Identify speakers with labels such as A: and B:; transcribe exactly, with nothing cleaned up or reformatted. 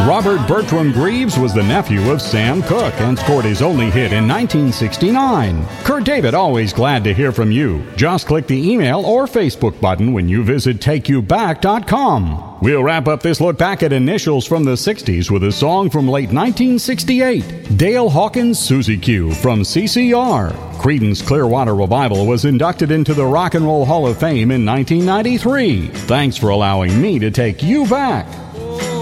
A: Robert Bertram Greaves was the nephew of Sam Cooke and scored his only hit in nineteen sixty-nine. Kurt David, always glad to hear from you. Just click the email or Facebook button when you visit take you back dot com. We'll wrap up this look back at initials from the sixties with a song from late nineteen sixty-eight, Dale Hawkins' Susie Q from C C R. Creedence Clearwater Revival was inducted into the Rock and Roll Hall of Fame in nineteen ninety-three. Thanks for allowing me to take you back.